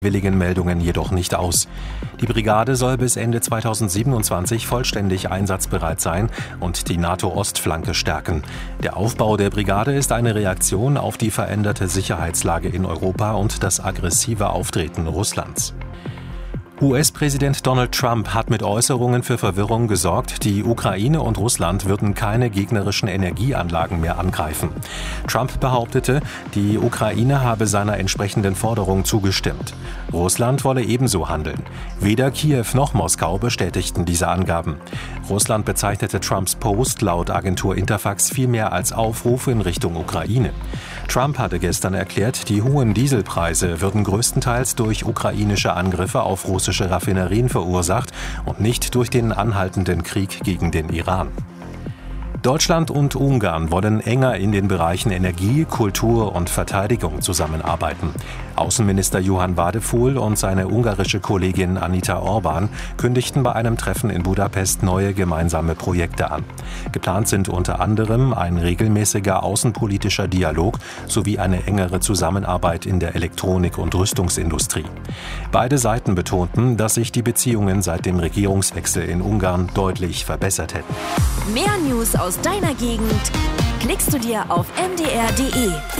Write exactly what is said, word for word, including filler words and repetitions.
willigen Meldungen jedoch nicht aus. Die Brigade soll bis Ende zweitausendsiebenundzwanzig vollständig einsatzbereit sein und die NATO-Ostflanke stärken. Der Aufbau der Brigade ist eine Reaktion auf die veränderte Sicherheitslage in Europa und das aggressive Auftreten Russlands. U S-Präsident Donald Trump hat mit Äußerungen für Verwirrung gesorgt, die Ukraine und Russland würden keine gegnerischen Energieanlagen mehr angreifen. Trump behauptete, die Ukraine habe seiner entsprechenden Forderung zugestimmt. Russland wolle ebenso handeln. Weder Kiew noch Moskau bestätigten diese Angaben. Russland bezeichnete Trumps Post laut Agentur Interfax vielmehr als Aufruf in Richtung Ukraine. Trump hatte gestern erklärt, die hohen Dieselpreise würden größtenteils durch ukrainische Angriffe auf russische Raffinerien verursacht und nicht durch den anhaltenden Krieg gegen den Iran. Deutschland und Ungarn wollen enger in den Bereichen Energie, Kultur und Verteidigung zusammenarbeiten. Außenminister Johann Wadephul und seine ungarische Kollegin Anita Orban kündigten bei einem Treffen in Budapest neue gemeinsame Projekte an. Geplant sind unter anderem ein regelmäßiger außenpolitischer Dialog sowie eine engere Zusammenarbeit in der Elektronik- und Rüstungsindustrie. Beide Seiten betonten, dass sich die Beziehungen seit dem Regierungswechsel in Ungarn deutlich verbessert hätten. Mehr News aus deiner Gegend klickst du dir auf m d r punkt d e.